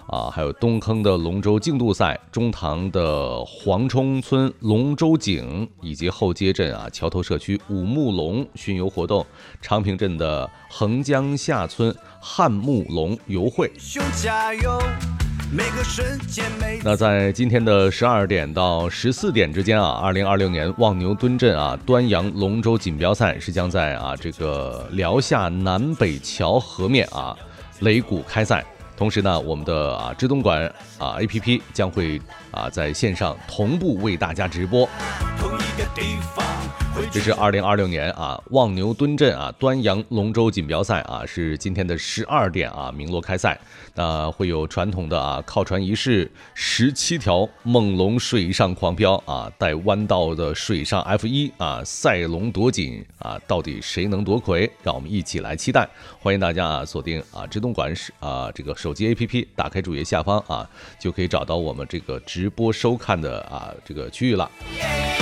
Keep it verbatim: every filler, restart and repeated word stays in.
啊，还有东坑的龙舟竞渡赛，中塘的黄冲村龙舟井，以及后街镇啊桥头社区五木龙巡游活动，昌平镇的横江下村汉木龙游会。那在今天的十二点到十四点之间啊，二零二六年望牛墩镇啊端阳龙舟锦标赛是将在啊这个辽下南北桥河面啊擂鼓开赛。同时呢，我们的啊知东莞啊 A P P 将会啊在线上同步为大家直播。这是二零二六年啊望牛墩镇啊端阳龙舟锦标赛啊，是今天的十二点啊鸣锣开赛。那会有传统的啊靠船仪式，十七条猛龙水上狂飙啊，带弯道的水上 F 一 啊，赛龙夺锦啊，到底谁能夺魁？让我们一起来期待。欢迎大家啊锁定啊知东莞啊这个手机 A P P， 打开主页下方啊就可以找到我们这个直播收看的啊这个区域了。